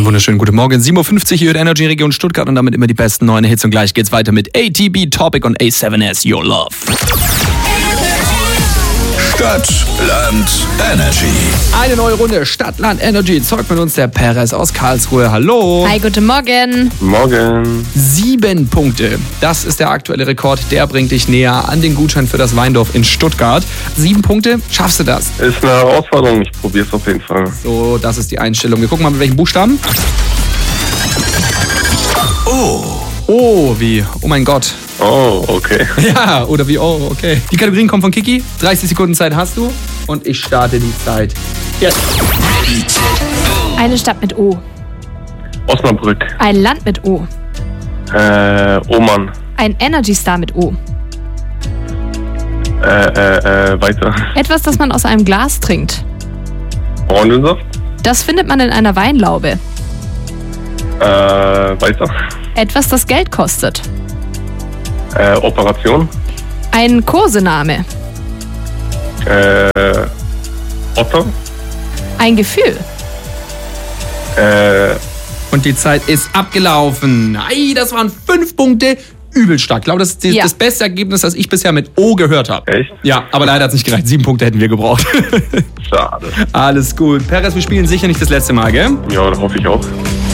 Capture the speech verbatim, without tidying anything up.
wunderschönen guten Morgen. sieben Uhr fünfzig hier in der Energy Region Stuttgart und damit immer die besten neuen Hits. Und gleich geht's weiter mit A T B, Topic und A seven S, Your Love. Stadt, Land, Energy. Eine neue Runde Stadt, Land, Energy. Zeugt mit uns der Perez aus Karlsruhe. Hallo. Hi, guten Morgen. Morgen. Sieben Punkte. Das ist der aktuelle Rekord. Der bringt dich näher an den Gutschein für das Weindorf in Stuttgart. Sieben Punkte. Schaffst du das? Ist eine Herausforderung. Ich probiere es auf jeden Fall. So, das ist die Einstellung. Wir gucken mal, mit welchen Buchstaben. Oh. Oh, wie? Oh mein Gott. Oh, okay. Ja, oder wie? Oh, okay. Die Kategorien kommen von Kiki. dreißig Sekunden Zeit hast du. Und ich starte die Zeit jetzt. Eine Stadt mit O. Osnabrück. Ein Land mit O. Äh, Oman. Ein Energy Star mit O. Äh, äh, äh, weiter. Etwas, das man aus einem Glas trinkt. Orangensaft. Das findet man in einer Weinlaube. Äh, weiter. Etwas, das Geld kostet. Äh, Operation. Ein Kosename. Äh, Otter. Ein Gefühl. Äh, Und die Zeit ist abgelaufen. Ei, das waren fünf Punkte. Übel stark. Ich glaube, das ist die, Ja. das beste Ergebnis, das ich bisher mit O gehört habe. echt? Ja, aber leider hat es nicht gereicht. Sieben Punkte hätten wir gebraucht. Schade. Alles gut. Perez, wir spielen sicher nicht das letzte Mal, gell? Ja, das hoffe ich auch.